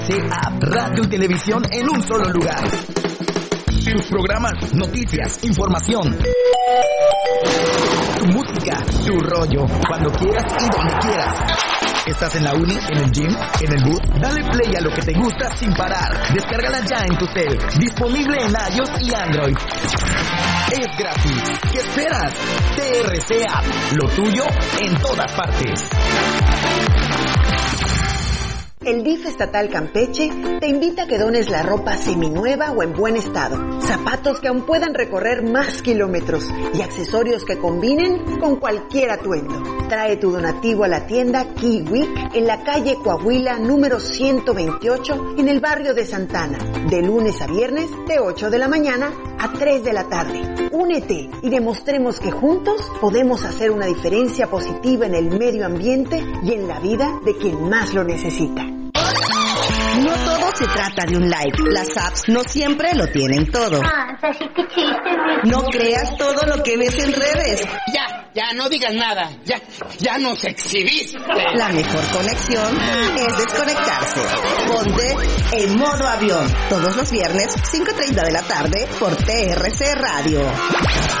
App, radio y televisión en un solo lugar. Tus programas, noticias, información. Tu música, tu rollo, cuando quieras y donde quieras. ¿Estás en la uni, en el gym, en el bus? Dale play a lo que te gusta sin parar. Descárgala ya en tu cel. Disponible en iOS y Android. Es gratis. ¿Qué esperas? TRC App, lo tuyo en todas partes. El DIF estatal Campeche te invita a que dones la ropa seminueva o en buen estado, zapatos que aún puedan recorrer más kilómetros y accesorios que combinen con cualquier atuendo. Trae tu donativo a la tienda Kiwik en la calle Coahuila número 128 en el barrio de Santana, de lunes a viernes de 8 de la mañana a 3 de la tarde. Únete y demostremos que juntos podemos hacer una diferencia positiva en el medio ambiente y en la vida de quien más lo necesita. No todo se trata de un like. Las apps no siempre lo tienen todo. No creas todo lo que ves en redes. Ya, no digas nada. Ya nos exhibiste. La mejor conexión es desconectarse. Ponte en modo avión. Todos los viernes, 5:30 de la tarde, por TRC Radio.